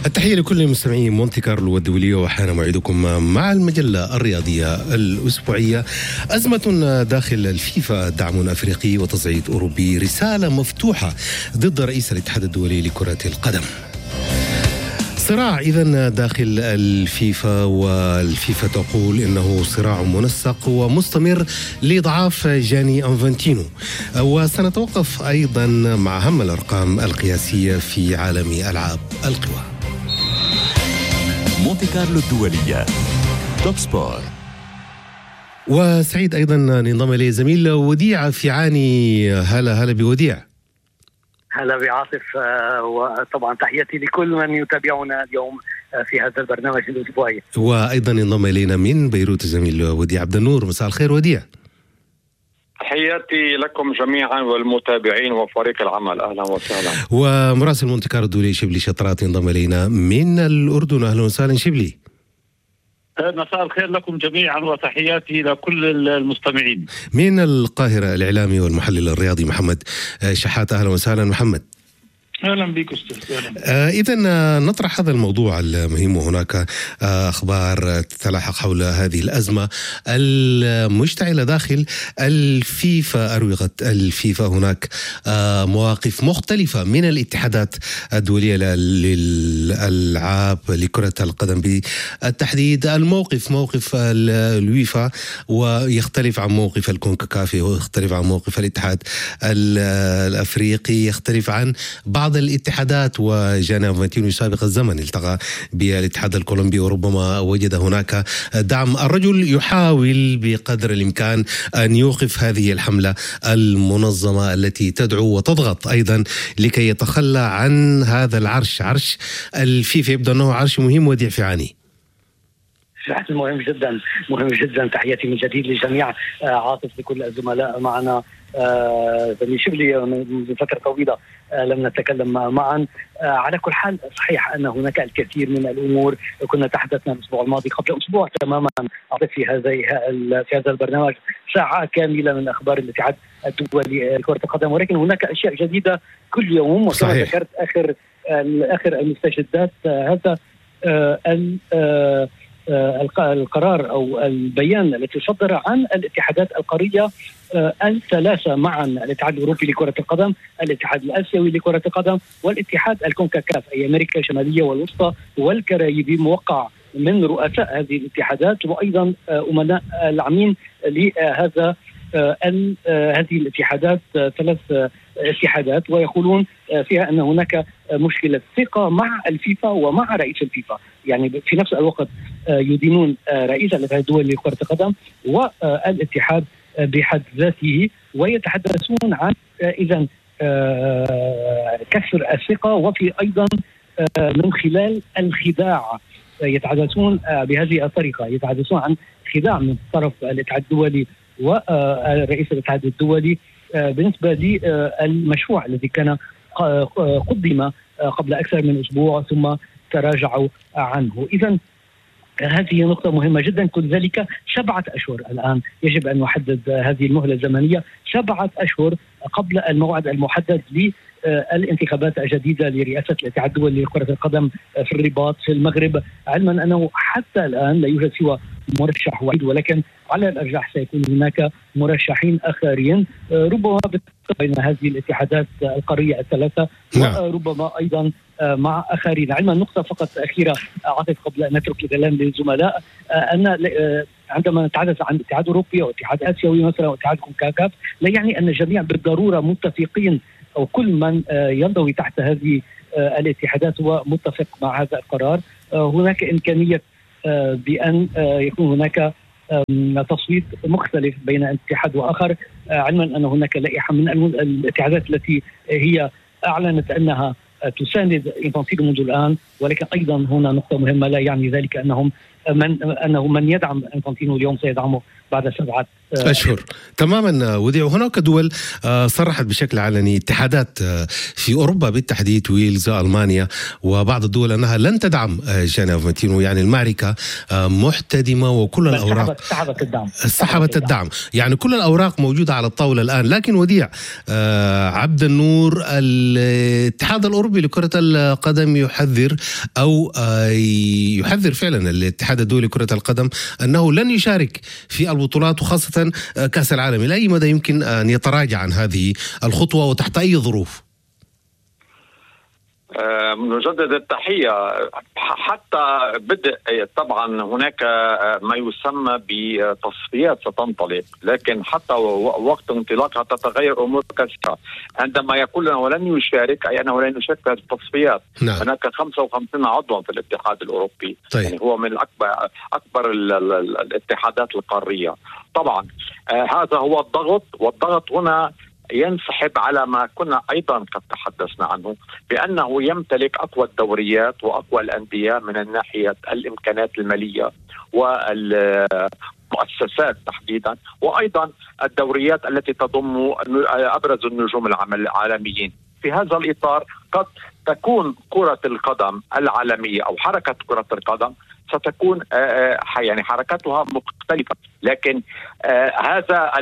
التحية لكل المستمعين مونتي كارلو والدولية، وحان موعدكم مع المجلة الرياضية الأسبوعية. أزمة داخل الفيفا، دعم أفريقي وتصعيد أوروبي، رسالة مفتوحة ضد رئيس الاتحاد الدولي لكرة القدم. صراع إذن داخل الفيفا، والفيفا تقول إنه صراع منسق ومستمر لإضعاف جاني أنفانتينو، وسنتوقف أيضا مع أهم الأرقام القياسية في عالم ألعاب القوى. مونتي كارلو الدولية، توب سبور. وسعيد أيضا ننضم إليه زميل وديع في عاني. هلا بوديع. هلا بعاطف، وطبعا تحياتي لكل من يتابعنا اليوم في هذا البرنامج الأسبوعي. وأيضا انضم إلينا من بيروت الزميل وديع عبد النور. مساء الخير وديع. تحياتي لكم جميعا والمتابعين وفريق العمل، أهلا وسهلا. ومراسل مونتي كارلو الدولي شبلي شطرات انضم إلينا من الأردن. أهلا وسهلا شبلي. مساء الخير لكم جميعا وتحياتي لكل المستمعين. من القاهرة الإعلامي والمحلل الرياضي محمد شحات. أهلا وسهلا محمد. أهلا بك أستاذ. إذن نطرح هذا الموضوع المهم، وهناك أخبار تتلاحق حول هذه الأزمة المشتعلة داخل الفيفا. أروقة الفيفا هناك مواقف مختلفة من الاتحادات الدولية للألعاب لكرة القدم بالتحديد. موقف الويفا ويختلف عن موقف الكونكاكاف، ويختلف عن موقف الاتحاد الأفريقي، يختلف عن بعض الاتحادات. وجاني أنفانتينو سابق الزمن التقى بالاتحاد الكولومبي، وربما وجد هناك دعم. الرجل يحاول بقدر الإمكان أن يوقف هذه الحملة المنظمة التي تدعو وتضغط أيضا لكي يتخلى عن هذا العرش، عرش الفيفا. يبدو أنه عرش مهم وديع في عاني. مهم جدا. تحياتي من جديد للجميع. عاطف لكل الزملاء معنا. زميل شبلي منذ فترة طويلة لم نتكلم معا. على كل حال صحيح أن هناك الكثير من الأمور كنا تحدثنا الأسبوع الماضي قبل أسبوع تماما في هذا البرنامج ساعة كاملة من أخبار الاتحاد الدولي لكرة القدم، ولكن هناك أشياء جديدة كل يوم. وكما ذكرت آخر المستجدات هذا القرار أو البيان الذي صدر عن الاتحادات القارية الثلاثة معا: الاتحاد الأوروبي لكرة القدم، الاتحاد الآسيوي لكرة القدم، والاتحاد الكونكاكاف أي أمريكا الشمالية والوسطى والكاريبي، موقع من رؤساء هذه الاتحادات وأيضا أمناء العامين لهذا هذه الاتحادات. ثلاث اتحادات، ويقولون فيها أن هناك مشكلة ثقة مع الفيفا ومع رئيس الفيفا. يعني في نفس الوقت يدينون رئيس الاتحاد الدولي لكرة القدم والاتحاد بحد ذاته، ويتحدثون عن إذن كسر الثقة، وفي أيضا من خلال الخداع. يتحدثون بهذه الطريقة، يتحدثون عن خداع من طرف الاتحاد الدولي ورئيس الاتحاد الدولي بالنسبة للمشروع الذي كان قدم قبل أكثر من أسبوع ثم تراجعوا عنه. إذن هذه نقطة مهمة جدا. كل ذلك 7 أشهر الآن يجب أن نحدد هذه المهلة الزمنية، 7 أشهر قبل الموعد المحدد للانتخابات الجديدة لرئاسة الاتحاد الدولي لكرة القدم في الرباط في المغرب، علما أنه حتى الآن لا يوجد سوى مرشح واحد، ولكن على الأرجح سيكون هناك مرشحين آخرين، ربما بين هذه الاتحادات القارية الثلاثة وربما أيضا مع آخرين. علما نقطة فقط أخيرة عاطف قبل أن نترك الكلام للزملاء، أن عندما نتحدث عن اتحاد أوروبي أو اتحاد آسيوي مثلا أو اتحاد كونكاكاف، لا يعني أن الجميع بالضرورة متفقين أو كل من ينضوي تحت هذه الاتحادات هو متفق مع هذا القرار. هناك إمكانية بأن يكون هناك تصويت مختلف بين اتحاد وآخر، علما أن هناك لائحة من الاتحادات التي هي أعلنت أنها تساند إنفانتينو منذ الآن، ولكن أيضا هنا نقطة مهمة: لا يعني ذلك أنه من يدعم إنفانتينو اليوم سيدعمه بعد 7 أشهر. تماما وديع. وهناك دول صرحت بشكل علني، اتحادات في أوروبا بالتحديد، ويلز، ألمانيا وبعض الدول، أنها لن تدعم جاني أنفانتينو. يعني المعركة محتدمة وكل الأوراق سحبت الدعم. يعني كل الأوراق موجودة على الطاولة الآن. لكن وديع عبد النور، الاتحاد الأوروبي لكرة القدم يحذر، أو يحذر فعلا الاتحاد الدولي لكرة القدم أنه لن يشارك في البطولات، وخاصة كأس العالم. إلى أي مدى يمكن أن يتراجع عن هذه الخطوة وتحت أي ظروف؟ نجدد التحية. حتى بدء طبعا هناك ما يسمى بتصفيات ستنطلق، لكن حتى وقت انطلاقها تتغير أمور كثيرة. عندما يقول أنه لن يشارك، أي أنه لن يشارك في التصفيات. نعم. هناك 55 عضوا في الاتحاد الأوروبي. طيب. يعني هو من أكبر الاتحادات القارية. طبعا هذا هو الضغط، والضغط هنا ينسحب على ما كنا أيضا قد تحدثنا عنه، بأنه يمتلك أقوى الدوريات وأقوى الأندية من الناحية الإمكانات المالية والمؤسسات تحديدا، وأيضا الدوريات التي تضم أبرز النجوم العالميين. في هذا الإطار قد تكون كرة القدم العالمية أو حركة كرة القدم ستكون يعني حركتها مختلفة، لكن هذا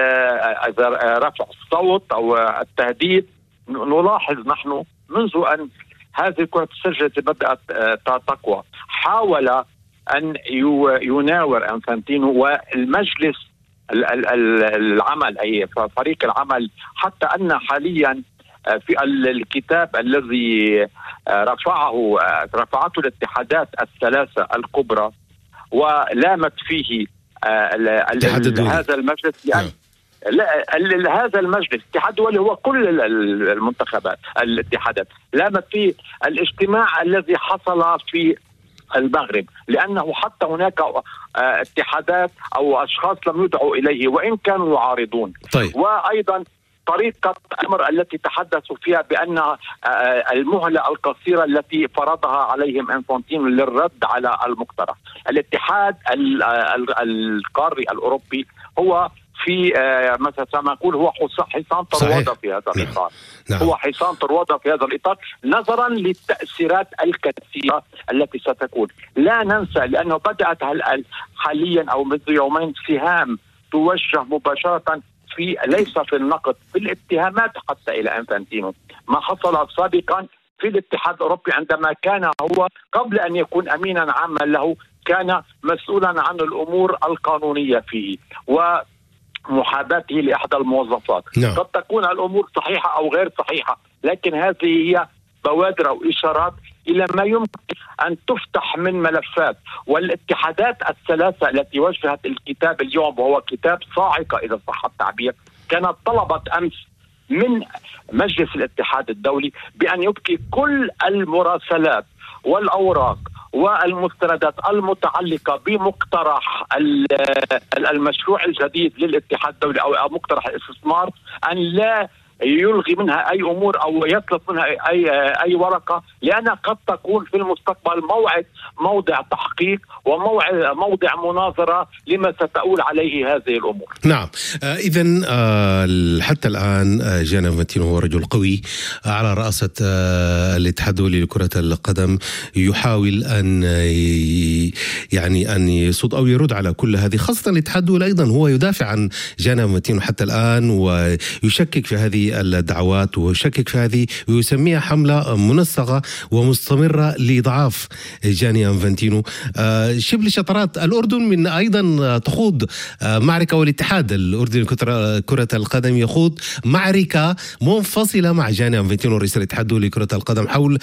رفع الصوت أو التهديد نلاحظ نحن منذ أن هذه كرة السلة بدأت تقوى. حاول أن يناور أنفانتينو والمجلس العمل، أي فريق العمل، حتى أن حاليا في الكتاب الذي رفعته الاتحادات الثلاثة الكبرى ولامت فيه هذا المجلس، لأن هذا المجلس الاتحاد الدولي هو كل المنتخبات الاتحادات، لامت فيه الاجتماع الذي حصل في المغرب، لأنه حتى هناك اتحادات أو أشخاص لم يدعوا إليه وإن كانوا يعارضون. طيب. وأيضا طريقة الأمر التي تحدثوا فيها بأن المهلة القصيرة التي فرضها عليهم أنفانتينو للرد على المقترح. الاتحاد القاري الأوروبي هو في مثلا ما نقول هو حصان طروادة في هذا الإطار. نعم. هو حصان طروادة في هذا الإطار نظرا للتأثيرات الكثيرة التي ستكون. لا ننسى لأنه بدأت حاليا أو منذ يومين سهام توجه مباشرة ليس في النقد، في الاتهامات حتى إلى أنفانتينو. ما حصل سابقا في الاتحاد الأوروبي عندما كان هو قبل أن يكون أمينا عاما له كان مسؤولا عن الأمور القانونية فيه ومحاباته لإحدى الموظفات. نعم. قد تكون الأمور صحيحة أو غير صحيحة، لكن هذه هي بوادر أو إشارات إلى ما يمكن أن تفتح من ملفات. والاتحادات الثلاثة التي وجهت الكتاب اليوم، وهو كتاب صاعقة إذا صح التعبير، كانت طلبت أمس من مجلس الاتحاد الدولي بأن يبقي كل المراسلات والأوراق والمستندات المتعلقة بمقترح المشروع الجديد للاتحاد الدولي أو مقترح الاستثمار، أن لا يلغي منها أي أمور أو يطلب منها أي ورقة، لأنها قد تكون في المستقبل موضع تحقيق وموضع مناظرة لما ستؤول عليه هذه الأمور. نعم. إذن حتى الآن جاني أنفانتينو هو رجل قوي على رأسة الاتحاد الدولي لكرة القدم، يحاول أن أن يصد أو يرد على كل هذه، خاصة الاتحاد الدولي أيضا هو يدافع عن جاني أنفانتينو حتى الآن، ويشكك في هذه الدعوات ويشكك في هذه ويسميها حملة منسقة ومستمرة لإضعاف جاني أنفانتينو. شبه شطرات الأردن من أيضا تخوض معركة، والاتحاد الأردني لكرة القدم يخوض معركة منفصلة مع جاني أنفانتينو رئيس الاتحاد الدولي لكرة القدم حول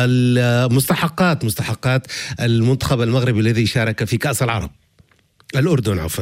مستحقات المنتخب المغربي الذي شارك في كأس العرب. الأردن عفوا.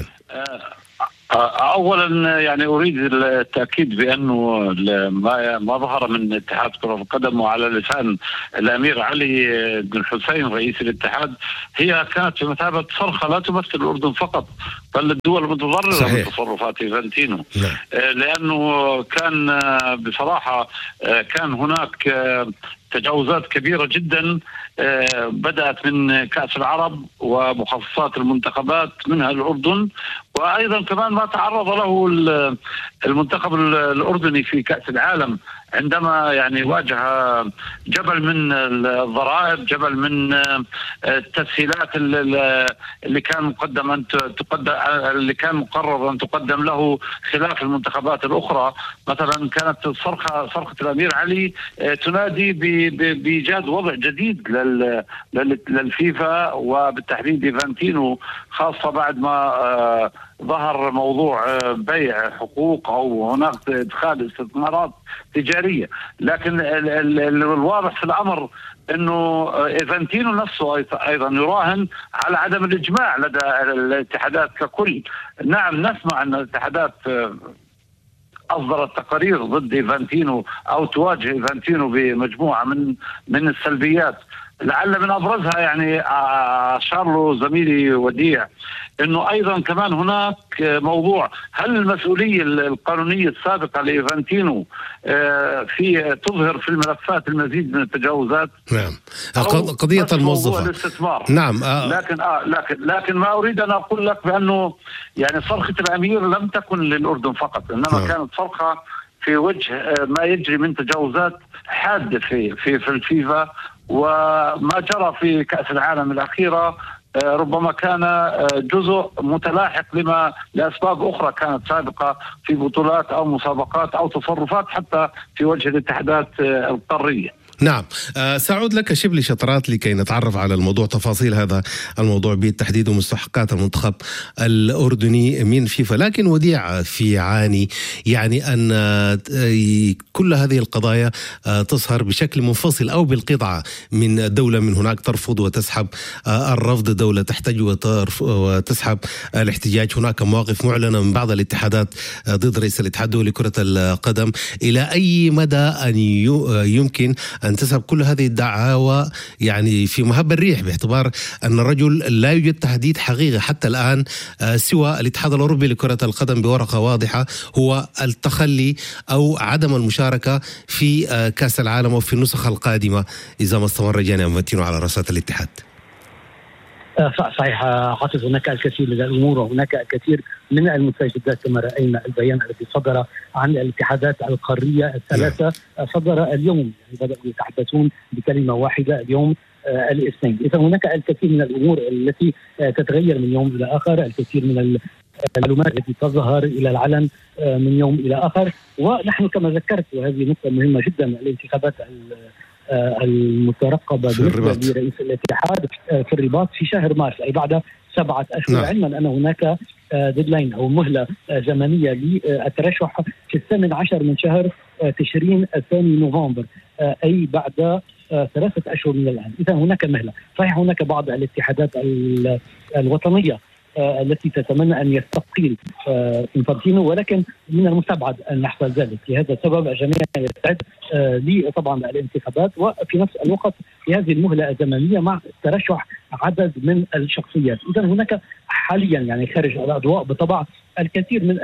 اولا اريد التاكيد بانه ما ظهر من اتحاد كرة القدم وعلى لسان الامير علي بن الحسين رئيس الاتحاد هي كانت في مثابه صرخه لا تمثل الاردن فقط بل الدول المتضرره من تصرفات أنفانتينو. لانه كان بصراحه كان هناك تجاوزات كبيرة جدا بدأت من كأس العرب ومخصصات المنتخبات منها الأردن، وأيضا كمان ما تعرض له المنتخب الأردني في كأس العالم عندما يعني واجه جبل من الضرائب، جبل من التسهيلات اللي كان اللي كان مقرر أن تقدم له خلاف المنتخبات الأخرى. مثلا كانت صرخة الأمير علي تنادي بإيجاد وضع جديد للفيفا وبالتحديد إنفانتينو، خاصة بعد ما ظهر موضوع بيع حقوق أو هناك إدخال استثمارات تجارية. لكن الواضح في الأمر أنه إنفانتينو نفسه أيضا يراهن على عدم الإجماع لدى الاتحادات ككل. نعم نسمع أن الاتحادات أصدرت تقارير ضد إنفانتينو أو تواجه إنفانتينو بمجموعة من السلبيات، لعل من أبرزها يعني أشار له زميلي وديع أنه أيضا كمان هناك موضوع هل المسؤولية القانونية السابقة لإنفانتينو في تظهر في الملفات المزيد من التجاوزات. نعم قضية الموظفة الاستثمار. نعم لكن ما أريد أن أقول لك بأنه يعني صرخة الأمير لم تكن للأردن فقط، إنما كانت صرخة في وجه ما يجري من تجاوزات حادة في الفيفا، وما جرى في كأس العالم الأخيرة ربما كان جزء متلاحق لأسباب أخرى كانت سابقة في بطولات أو مسابقات أو تصرفات حتى في وجه الاتحادات القارية. نعم سأعود لك شبلي شطرات لكي نتعرف على الموضوع، تفاصيل هذا الموضوع بالتحديد ومستحقات المنتخب الأردني من فيفا. لكن وديع في عاني يعني أن كل هذه القضايا تظهر بشكل منفصل أو بالقطعة من دولة من هناك ترفض وتسحب الرفض، دولة تحتج وتسحب الاحتجاج. هناك مواقف معلنة من بعض الاتحادات ضد رئيس الاتحاد الدولي لكرة القدم. إلى أي مدى أن يمكن أن تسحب كل هذه الدعاوى يعني في مهب الريح، باعتبار أن الرجل لا يوجد تحديد حقيقي حتى الآن سوى الاتحاد الأوروبي لكرة القدم بورقة واضحة هو التخلي أو عدم المشاركة في كأس العالم وفي النسخ القادمة إذا ما استمر جاني أنفانتينو على رأسات الاتحاد. صحيح عاطف، هناك الكثير من الأمور وهناك الكثير من المستجدات كما رأينا البيان الذي صدر عن الاتحادات القارية الثلاثة صدر اليوم، يعني بدأوا يتحدثون بكلمة واحدة اليوم الاثنين. إذا هناك الكثير من الأمور التي تتغير من يوم إلى آخر، الكثير من المعلومات التي تظهر إلى العلن من يوم إلى آخر. ونحن كما ذكرت وهذه نقطة مهمة جدا، الانتخابات المترقبة بالنسبة لرئيس الاتحاد في الرباط في شهر مارس، أي بعد 7 أشهر. علما أن هناك ديدلاين أو مهلة زمنية للترشح في 18 من شهر تشرين الثاني نوفمبر، أي بعد 3 أشهر من الآن. إذا هناك مهلة. صحيح هناك بعض الاتحادات الوطنية التي تتمنى أن يستقيل إنفانتينو، ولكن من المستبعد أن يحصل ذلك. لهذا السبب الجميع يستعد طبعا الانتخابات، وفي نفس الوقت في هذه المهلة الزمنية مع ترشح عدد من الشخصيات. إذا هناك حاليا يعني خارج الأضواء بطبع الكثير من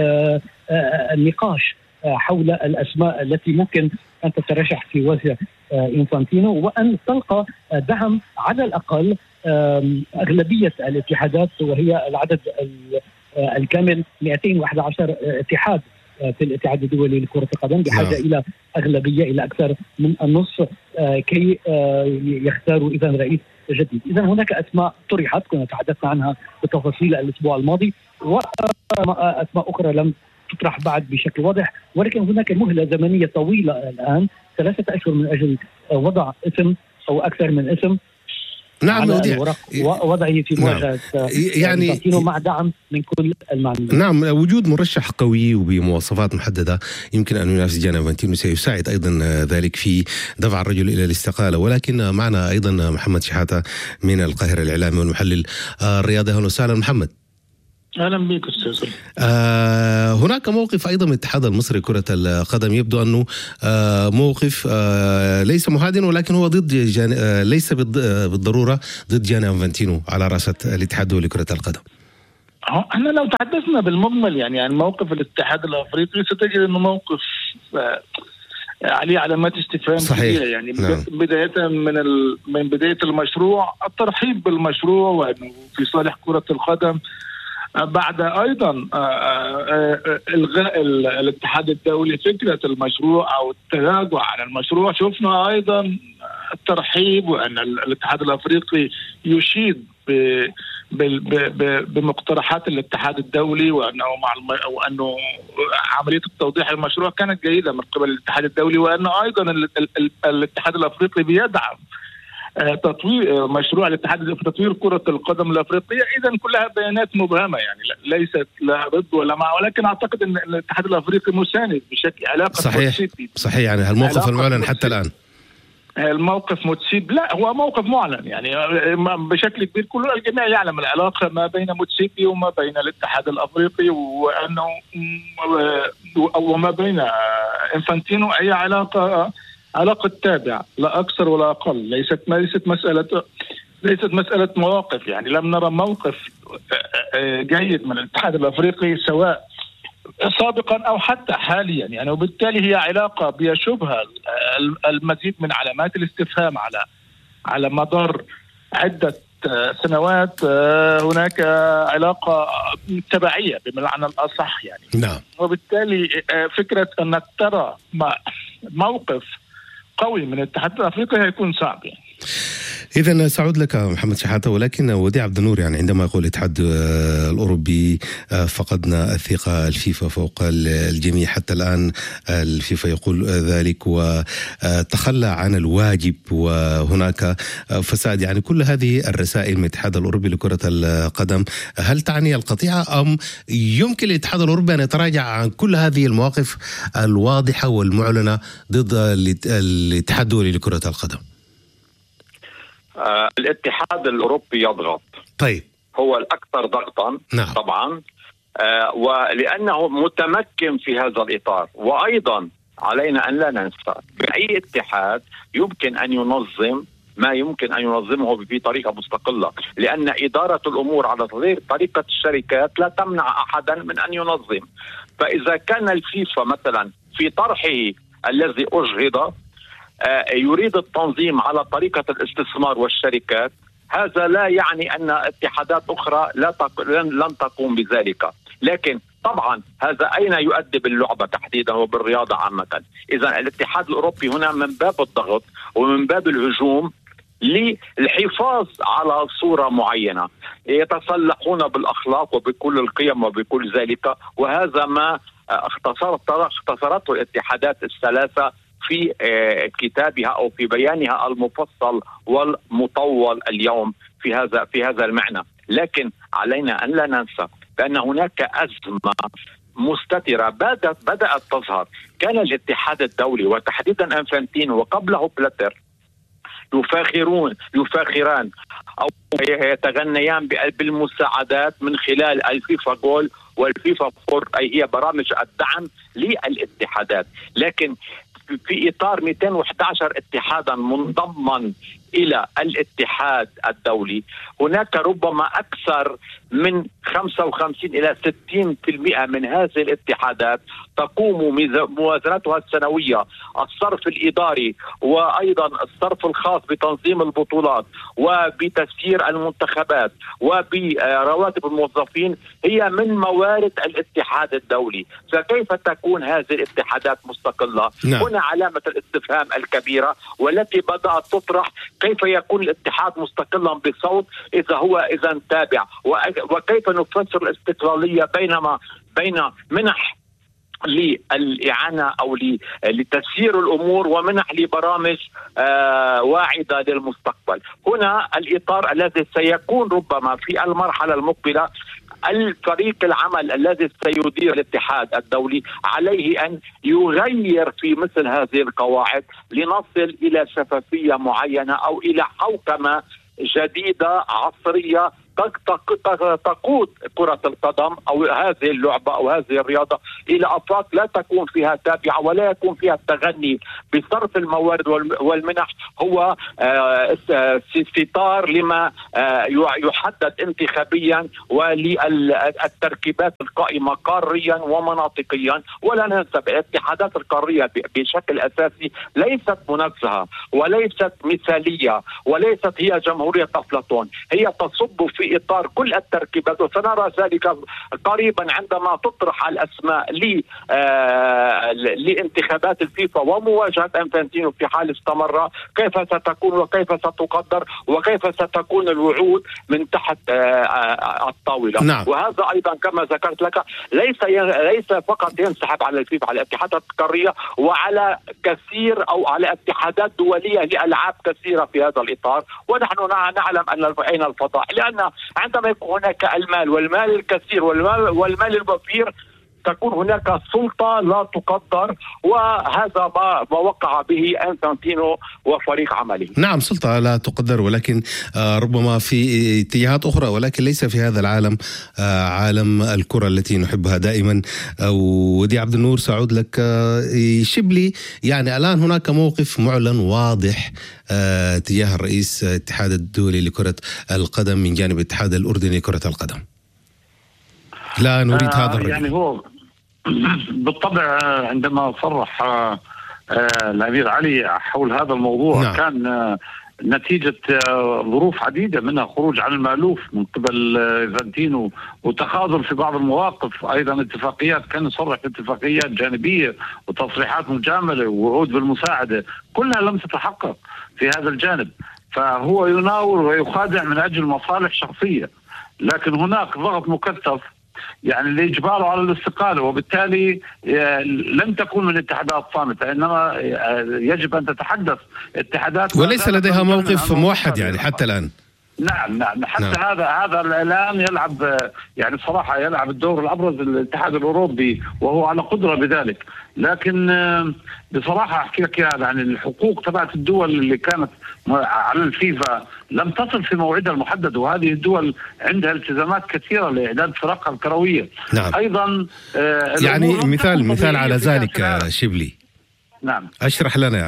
النقاش حول الأسماء التي ممكن أن تترشح في وجه إنفانتينو، وأن تلقى دعم على الأقل أغلبية الاتحادات، وهي العدد الكامل 211 اتحاد في الاتحاد الدولي لكرة القدم، بحاجة إلى أغلبية إلى أكثر من النصف كي يختاروا إذا رئيس جديد. إذا هناك أسماء طرحت كنا تحدثنا عنها بتفاصيل الأسبوع الماضي، وأسماء أخرى لم تطرح بعد بشكل واضح، ولكن هناك مهلة زمنية طويلة الآن 3 أشهر من أجل وضع اسم أو أكثر من اسم. نعم ووضعه في مواجهة يعني مع دعم من كل المعنيين. نعم وجود مرشح قوي وبمواصفات محددة يمكن أن ينافس جاني إنفانتينو سيساعد أيضا ذلك في دفع الرجل إلى الاستقالة. ولكن معنا أيضا محمد شحاتة من القاهرة الإعلامي والمحلل الرياضي. أهلا وسهلا محمد. أهلا بك أستاذ. هناك موقف أيضا من الاتحاد المصري لكرة القدم يبدو أنه موقف ليس محادٍ، ولكن هو ضد ليس بالضرورة ضد جاني إنفانتينو على رأسة الاتحاد الدولي لكرة القدم. احنا لو تحدثنا بالمجمل يعني عن موقف الاتحاد الأفريقي ستجد أنه موقف عليه علامات استفهام كبيرة. يعني بداية من بداية المشروع، الترحيب بالمشروع وأنه في صالح كرة القدم، بعد أيضا إلغاء الاتحاد الدولي فكرة المشروع أو التراجع عن المشروع. شفنا أيضا الترحيب وأن الاتحاد الأفريقي يشيد بمقترحات الاتحاد الدولي، وأنه عملية التوضيح المشروع كانت جيدة من قبل الاتحاد الدولي، وأنه أيضا الاتحاد الأفريقي بيدعم تطوير مشروع الاتحاد في تطوير كرة القدم الأفريقية. إذن كلها بيانات مبهمة، يعني ليست لا ضد ولا مع، ولكن أعتقد أن الاتحاد الأفريقي مساند بشكل علاقة صحيح. يعني الموقف المعلن حتى الآن، الموقف متسيب، لا هو موقف معلن يعني بشكل كبير. كل الجميع يعلم العلاقة ما بين متسيبي وما بين الاتحاد الأفريقي، وأنه وما بين إنفانتينو أي علاقة تابع لا أكثر ولا أقل. ليست مسألة مواقف. يعني لم نرى موقف جيد من الاتحاد الأفريقي سواء سابقا أو حتى حاليا، يعني وبالتالي هي علاقة بيشوبها المزيد من علامات الاستفهام على مدار عدة سنوات. هناك علاقة تبعية بمعنى الأصح يعني. نعم. وبالتالي فكرة أنك ترى موقف قوي من الاتحاد الأفريقي هيكون صعب يعني. إذن سأعود لك محمد شحاتة، ولكن وديع عبد النور، يعني عندما يقول الاتحاد الأوروبي فقدنا الثقة الفيفا فوق الجميع، حتى الآن الفيفا يقول ذلك وتخلى عن الواجب وهناك فساد، يعني كل هذه الرسائل من الاتحاد الأوروبي لكرة القدم، هل تعني القطيعة أم يمكن الاتحاد الأوروبي أن يتراجع عن كل هذه المواقف الواضحة والمعلنة ضد الاتحاد الدولي لكرة القدم؟ الاتحاد الأوروبي يضغط. طيب. هو الأكثر ضغطا. نعم. طبعا ولأنه متمكن في هذا الإطار. وأيضا علينا أن لا ننسى بأي اتحاد يمكن أن ينظم ما يمكن أن ينظمه بطريقة مستقلة، لأن إدارة الأمور على غير طريقة الشركات لا تمنع أحدا من أن ينظم. فإذا كان الفيفا مثلا في طرحه الذي أجهض يريد التنظيم على طريقة الاستثمار والشركات، هذا لا يعني أن اتحادات أخرى لن تقوم بذلك. لكن طبعا هذا أين يؤدي باللعبة تحديدا وبالرياضة عامة. إذن الاتحاد الأوروبي هنا من باب الضغط ومن باب الهجوم للحفاظ على صورة معينة، يتسلحون بالأخلاق وبكل القيم وبكل ذلك، وهذا ما اختصرته الاتحادات الثلاثة في كتابها أو في بيانها المفصل والمطول اليوم في هذا المعنى. لكن علينا أن لا ننسى بأن هناك أزمة مستترة بدأت تظهر. كان الاتحاد الدولي وتحديدا إنفانتينو وقبله بلاتر يفاخران أو يتغنيان بالمساعدات من خلال الفيفا جول والفيفا فور، أي هي برامج الدعم للاتحادات. لكن في إطار 211 اتحادا منضما إلى الاتحاد الدولي، هناك ربما أكثر من 55 إلى 60% من هذه الاتحادات تقوم موازنتها السنوية الصرف الإداري وأيضا الصرف الخاص بتنظيم البطولات وبتسيير المنتخبات وبرواتب الموظفين هي من موارد الاتحاد الدولي. فكيف تكون هذه الاتحادات مستقلة؟ نعم. هنا علامة الاستفهام الكبيرة والتي بدأت تطرح. كيف يكون الاتحاد مستقلا بصوت إذا تابع؟ وكيف نفسر الاستقلالية بين منح للإعانة أو لتسيير الأمور ومنح لبرامج واعدة للمستقبل؟ هنا الإطار الذي سيكون ربما في المرحلة المقبلة الفريق العمل الذي سيدير الاتحاد الدولي عليه أن يغير في مثل هذه القواعد لنصل إلى شفافية معينة أو إلى حوكمة جديدة عصرية تقود كرة القدم أو هذه اللعبة أو هذه الرياضة إلى آفاق لا تكون فيها تابعة ولا يكون فيها التغني بصرف الموارد والمنح هو ستار لما يحدد انتخابيا وللتركيبات القائمة قاريا ومناطقيا. ولا ننسى الاتحادات القارية بشكل أساسي ليست منزهة وليست مثالية وليست هي جمهورية أفلاطون، هي تصب في إطار كل التركيبات، وسنرى ذلك قريبا عندما تطرح الأسماء لانتخابات الفيفا ومواجهة انفانتينو في حال استمر، كيف ستكون وكيف ستقدر وكيف ستكون الوعود من تحت الطاولة. نعم. وهذا أيضا كما ذكرت لك ليس فقط ينسحب على الفيفا، على الاتحادات القارية وعلى كثير أو على اتحادات دولية لألعاب كثيرة في هذا الإطار. ونحن نعلم أن أين الفضاء، لأن عندما يكون هناك المال والمال الكثير والمال الوفير تكون هناك سلطة لا تقدر، وهذا ما وقع به انفانتينو وفريق عمله. نعم، سلطة لا تقدر، ولكن ربما في اتجاهات أخرى، ولكن ليس في هذا العالم، عالم الكرة التي نحبها دائما. ودي عبد النور، سأعود لك. شبلي، يعني الآن هناك موقف معلن واضح تجاه الرئيس الاتحاد الدولي لكرة القدم من جانب الاتحاد الأردني لكرة القدم. لا نريد هذا الرجل. يعني هو بالطبع عندما صرح الأمير علي حول هذا الموضوع، نعم، كان نتيجة ظروف عديدة، منها خروج عن المألوف من قبل إنفانتينو وتخاذل في بعض المواقف، أيضا اتفاقيات كان يصرح باتفاقيات جانبية وتصريحات مجاملة ووعود بالمساعدة كلها لم تتحقق في هذا الجانب. فهو يناور ويخادع من أجل مصالح شخصية، لكن هناك ضغط مكثف يعني لإجباره على الاستقالة، وبالتالي لن تكون من اتحادات صامتة، إنما يجب أن تتحدث اتحادات وليس لديها موقف موحد يعني حتى الآن. نعم حتى نعم. هذا الآن يلعب يعني صراحة يلعب الدور الأبرز الاتحاد الأوروبي وهو على قدرة بذلك. لكن بصراحة أحكي لك يعني الحقوق تبعت الدول اللي كانت على الفيفا لم تصل في موعدها المحدد، وهذه الدول عندها التزامات كثيرة لإعداد فرقها الكروية. نعم. أيضا يعني مثال على ذلك شبلي. نعم، أشرح لنا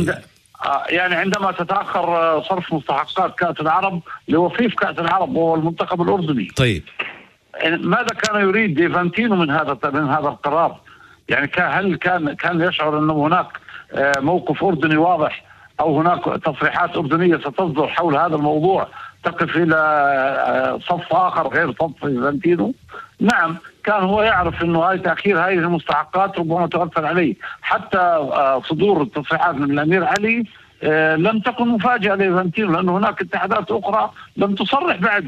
يعني عندما تتأخر صرف مستحقات كأس العرب لوصيف كأس العرب وهو المنتخب الأردني. طيب ماذا كان يريد إنفانتينو من هذا القرار؟ يعني هل كان يشعر أنه هناك موقف أردني واضح أو هناك تصريحات أردنية ستصدر حول هذا الموضوع تقف إلى صف آخر غير صف إنفانتينو؟ نعم، كان هو يعرف أنه تأخير هذه المستحقات ربما تؤثر عليه. حتى صدور التصريحات من الأمير علي لم تكن مفاجأة لإنفانتينو، لأن هناك اتحادات أخرى لم تصرح بعد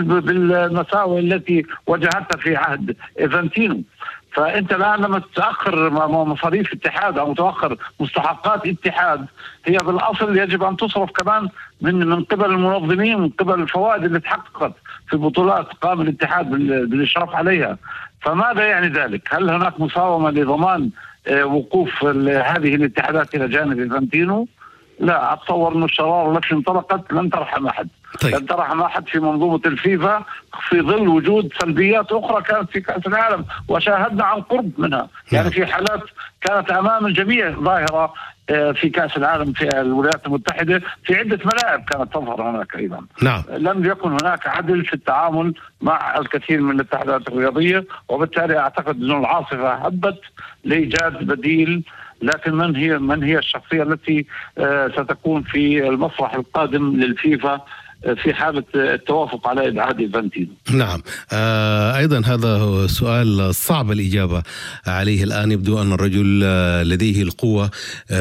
بالمساوئ التي واجهتها في عهد إنفانتينو. فأنت الآن لما تتأخر مصاريف اتحاد أو تؤخر مستحقات اتحاد، هي بالأصل يجب أن تصرف كمان من قبل المنظمين، من قبل الفوائد اللي تحققت في بطولات قام الاتحاد بالإشراف عليها. فماذا يعني ذلك؟ هل هناك مساومة لضمان وقوف هذه الاتحادات إلى جانب إنفانتينو؟ لا، أتصور أن الشرارة التي انطلقت لن ترحم أحد. طيب. لن ترحم أحد في منظومة الفيفا في ظل وجود سلبيات أخرى كانت في كأس العالم وشاهدنا عن قرب منها. يعني في حالات كانت أمام الجميع ظاهرة في كأس العالم في الولايات المتحدة، في عدة ملاعب كانت تظهر هناك أيضا. نعم. لم يكن هناك عدل في التعامل مع الكثير من الاتحادات الرياضية، وبالتالي أعتقد أن العاصفة هبت لإيجاد بديل. لكن من هي الشخصية التي ستكون في المسرح القادم للفيفا في حالة التوافق على إبعاد إنفانتينو؟ نعم. أيضا هذا سؤال صعب الإجابة عليه الآن. يبدو أن الرجل لديه القوة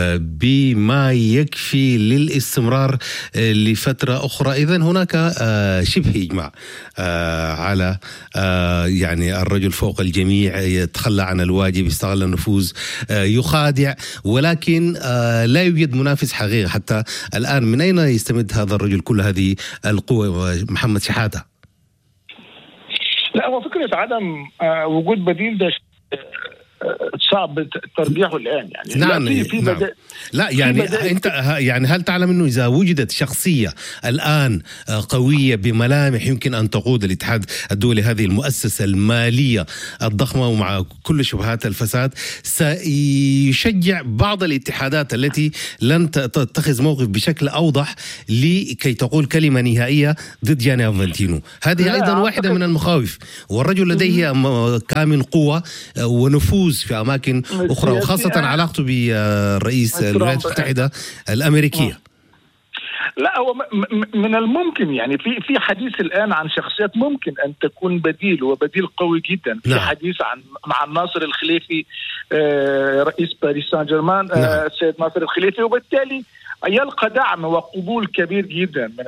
بما يكفي للاستمرار لفترة أخرى. إذن هناك شبه إجماع على يعني الرجل فوق الجميع، يتخلى عن الواجب، يستغل النفوذ، يخادع، ولكن لا يوجد منافس حقيقي حتى الآن. من أين يستمد هذا الرجل كل هذه القوة؟ محمد شحاتة. لا، هو فكرة عدم وجود بديل ده صعب ترجيحه الآن يعني. نعم. لا يعني أنت يعني هل تعلم أنه إذا وجدت شخصية الآن قوية بملامح يمكن أن تقود الاتحاد الدولي، هذه المؤسسة المالية الضخمة ومع كل شبهات الفساد، سيشجع بعض الاتحادات التي لن تتخذ موقف بشكل أوضح لكي تقول كلمة نهائية ضد جاني انفانتينو؟ هذه أيضا واحدة من المخاوف، والرجل لديه كامن قوة ونفوذ في أماكن أخرى، وخاصة علاقته بالرئيس الولايات المتحدة الأمريكية. لا، هو من الممكن يعني في حديث الآن عن شخصيات ممكن أن تكون بديل، وبديل قوي جدا. في حديث مع ناصر الخليفي رئيس باريس سان جيرمان، السيد ناصر الخليفي، وبالتالي يلقى دعم وقبول كبير جدا من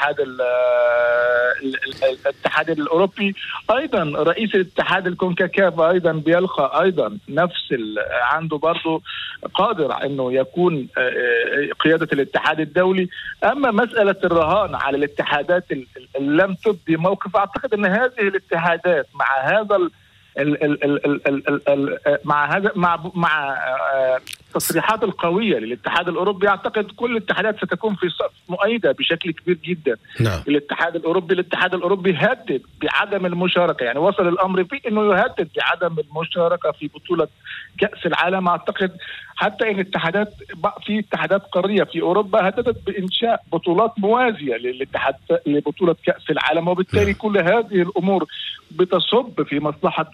الاتحاد الأوروبي. أيضا رئيس الاتحاد الكونكاكاف أيضا بيلقى أيضا نفس عنده برضو قادر أنه يكون قيادة الاتحاد الدولي. أما مسألة الرهان على الاتحادات اللي لم تبدي موقف، أعتقد أن هذه الاتحادات مع التصريحات القوية للاتحاد الأوروبي، أعتقد كل الاتحادات ستكون في صف مؤيدة بشكل كبير جدا. الاتحاد الأوروبي هدد بعدم المشاركة، يعني وصل الأمر فيه أنه يهدد بعدم المشاركة في بطولة كأس العالم. أعتقد حتى إن في اتحادات قارية في أوروبا هددت بإنشاء بطولات موازية لبطولة كأس العالم، وبالتالي كل هذه الأمور بتصب في مصلحة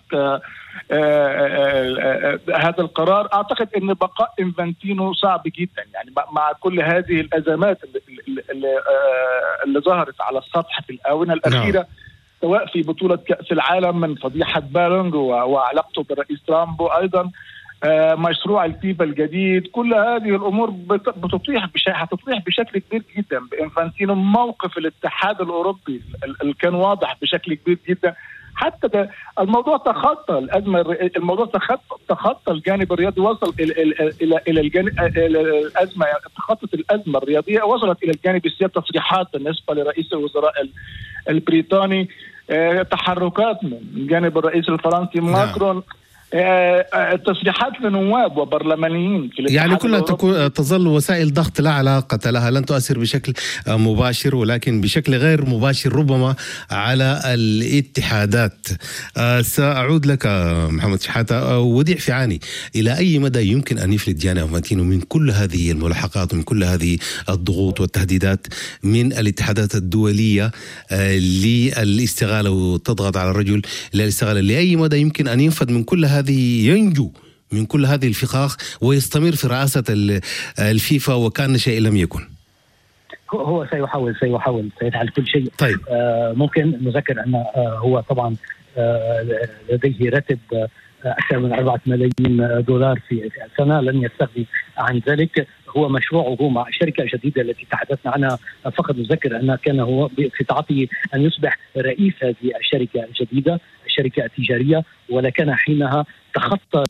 هذا القرار. أعتقد أن بقاء انفانتينو صعب جدا، يعني مع كل هذه الأزمات اللي ظهرت على السطح في الآونة الأخيرة، سواء في بطولة كأس العالم من فضيحة بالونج وعلاقته بالرئيس ترامب، وأيضا مشروع الفيفا الجديد. كل هذه الأمور هتطيح بشكل كبير جدا بإنفانتينو. موقف الاتحاد الأوروبي اللي كان واضح بشكل كبير جدا. حتى ده الموضوع تخطى الأزمة، الموضوع تخطى الجانب الرياضي، وصل إلى الأزمة، تخطت الأزمة الرياضية، وصلت إلى الجانب السياسي. تصريحات بالنسبة لرئيس الوزراء البريطاني، تحركات من جانب الرئيس الفرنسي ماكرون، تصريحات لنواب وبرلمانيين في يعني كلها تظل وسائل ضغط لا علاقة لها، لن تؤثر بشكل مباشر ولكن بشكل غير مباشر ربما على الاتحادات. سأعود لك محمد شحاتة. وديع فيعاني، إلى أي مدى يمكن أن يفلت جاني انفانتينو من كل هذه الملاحقات ومن كل هذه الضغوط والتهديدات من الاتحادات الدولية للاستغالة وتضغط على الرجل للاستغالة؟ لأي مدى يمكن أن ينفذ من كل ينجو من كل هذه الفخاخ ويستمر في رئاسة الفيفا وكأن شيء لم يكن؟ هو سيحاول سيفعل كل شيء. طيب. ممكن نذكر أن هو طبعا لديه راتب أكثر من 4 ملايين دولار في السنة، لن يستغني عن ذلك. هو مشروعه مع شركة جديدة التي تحدثنا عنها، فقط نذكر أن كان هو في تعاطي أن يصبح رئيس هذه الشركة الجديدة، الشركة التجارية، ولكن حينها تخطى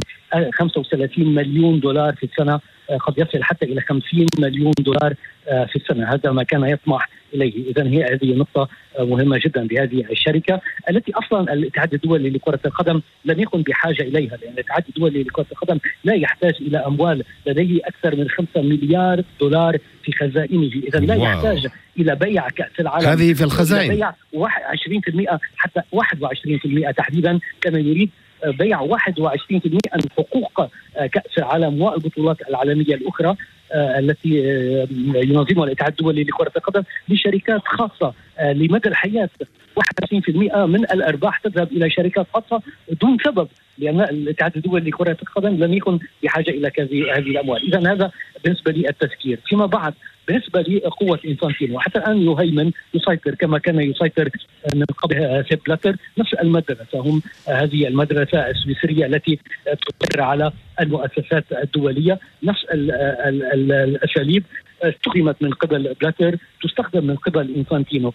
35 مليون دولار في السنة، قد يصل حتى إلى 50 مليون دولار في السنة. هذا ما كان يطمح إليه. إذن هي هذه نقطة مهمة جدا بهذه الشركة التي أصلا الاتحاد الدولي لكرة القدم لم يكن بحاجة إليها، لأن الاتحاد الدولي لكرة القدم لا يحتاج إلى أموال، لديه أكثر من 5 مليار دولار في خزائنه. إذن لا يحتاج إلى بيع كأس العالم. هذه في الخزائن بيع 20% حتى 21% تحديدا، كما يريد بيع 21% من حقوق كأس العالم والبطولات العالمية الأخرى التي ينظمها الاتحاد الدولي لكرة القدم لشركات خاصة لمدى الحياة. 21% من الأرباح تذهب إلى شركات خاصة دون سبب، لأن الاتحاد الدولي لكرة القدم لم يكن بحاجة إلى هذه الأموال. إذن هذا بالنسبة لي التذكير. فيما بعد بالنسبة لقوة إنفانتينو، وحتى الآن يهيمن يسيطر كما كان يسيطر من قبل سيب بلاتر. نفس المدرسة، هم هذه المدرسة السويسرية التي تؤثر على المؤسسات الدولية. نفس الأساليب استخدمت من قبل بلاتر تستخدم من قبل إنفانتينو.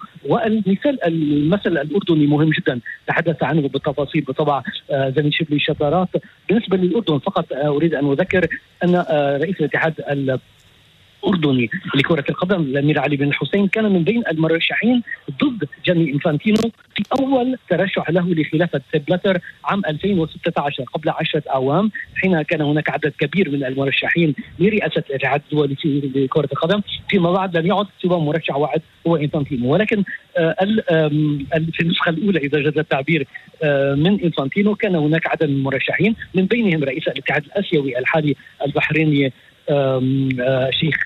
المثل الأردني مهم جدا، تحدث عنه بالتفاصيل بطبع زميل شبلي شطارات. بالنسبة للأردن فقط أريد أن أذكر أن رئيس الاتحاد الأردني لكرة القدم الأمير علي بن الحسين كان من بين المرشحين ضد جاني إنفانتينو في أول ترشح له لخلافة بلاتر عام 2016 قبل 10 أعوام، حين كان هناك عدد كبير من المرشحين لرئاسة الاتحاد الدولي لكرة القدم، فيما بعد لم يعد سوى مرشح واحد هو إنفانتينو. ولكن في النسخة الأولى إذا جاز التعبير من إنفانتينو كان هناك عدد من المرشحين، من بينهم رئيس الاتحاد الآسيوي الحالي البحريني شيخ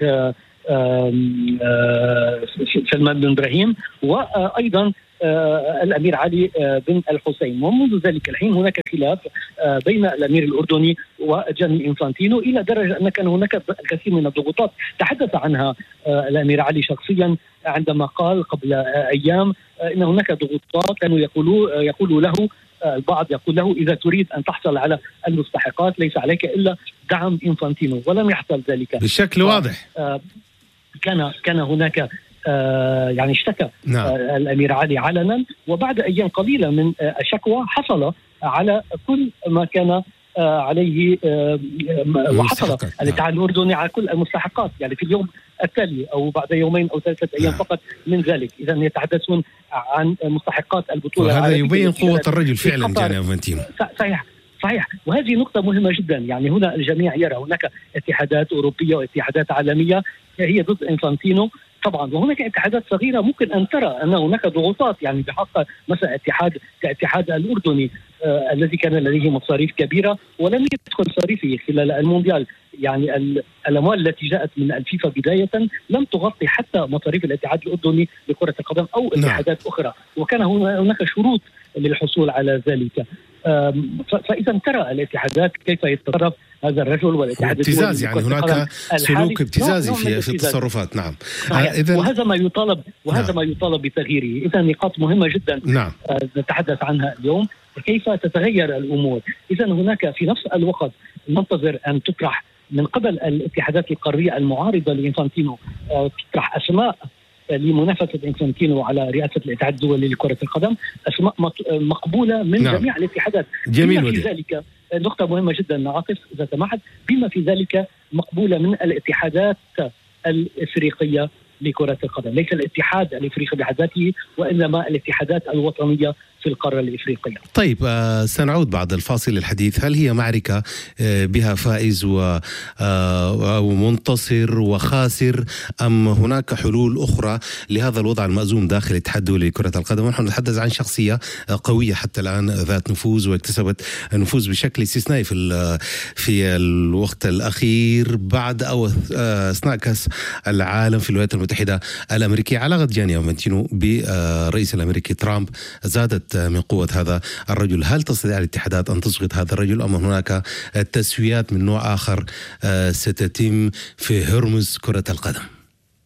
سلمان بن إبراهيم، وأيضا الأمير علي بن الحسين. ومنذ ذلك الحين هناك خلاف بين الأمير الأردني وجاني إنفانتينو، إلى درجة أن كان هناك الكثير من الضغوطات تحدث عنها الأمير علي شخصيا عندما قال قبل أيام أن هناك ضغوطات كانوا يقولوا له، البعض يقول له إذا تريد أن تحصل على المستحقات ليس عليك إلا دعم إنفانتينو، ولم يحصل ذلك بشكل واضح. كان هناك يعني اشتكى الأمير علي علنا، وبعد أيام قليلة من الشكوى حصل على كل ما كان عليه وحصل الاتحاد الأردني على كل المستحقات، يعني في اليوم التالي أو بعد يومين أو 3 أيام فقط من ذلك. إذا يتحدثون عن مستحقات البطولة، وهذا يبين قوة الرجل فعلا جاني إنفانتينو. صحيح، وهذه نقطة مهمة جدا. يعني هنا الجميع يرى هناك اتحادات أوروبية واتحادات عالمية هي ضد إنفانتينو طبعا، وهناك اتحادات صغيرة ممكن أن ترى أن هناك ضغوطات، يعني بحق مثلا اتحاد الأردني الذي كان لديه مصاريف كبيرة ولم يدخل مصاريفه خلال المونديال. يعني الأموال التي جاءت من الفيفا بداية لم تغطي حتى مصاريف الاتحاد الأردني لكرة القدم أو اتحادات أخرى، وكان هناك شروط للحصول على ذلك. فإذا ترى الاتحادات كيف يتصرف هذا الرجل والاتحاد ابتزاز، يعني هناك سلوك ابتزازي في التصرفات. نعم. وهذا ما يطالب بتغييره. إذا نقاط مهمة جدا نتحدث عنها اليوم، كيف تتغير الأمور. إذا هناك في نفس الوقت ننتظر أن تطرح من قبل الاتحادات القارية المعارضة لإنفانتينو تطرح أسماء لمنافسة إنفانتينو على رئاسة الاتحاد الدولي لكرة القدم، أسماء مقبولة من جميع الاتحادات. جميل. في ذلك نقطة مهمة جدا عاطف إذا سمحت، بما في ذلك مقبولة من الاتحادات الإفريقية لكرة القدم، ليس الاتحاد الإفريقي بحد ذاته وإنما الاتحادات الوطنية في القارة الإفريقية. طيب سنعود بعد الفاصل للحديث. هل هي معركة بها فائز ومنتصر وخاسر، أم هناك حلول أخرى لهذا الوضع المأزوم داخل الاتحاد الدولي لكرة القدم؟ ونحن نتحدث عن شخصية قوية حتى الآن ذات نفوذ، واكتسبت نفوذ بشكل استثنائي في الوقت الأخير بعد أو أثناء كأس العالم في الولايات المتحدة الأمريكية. علاقة جاني إنفانتينو بالرئيس الأمريكي ترامب زادت من قوة هذا الرجل. هل تستطيع الاتحادات أن تسقط هذا الرجل، أم هناك تسويات من نوع آخر ستتم في هرمز كرة القدم؟